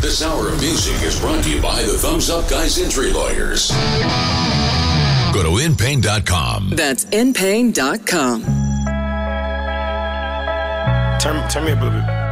This hour of music is brought to you by the Thumbs Up Guys Injury Lawyers. Go to InPain.com. That's InPain.com. Turn me up a little bit.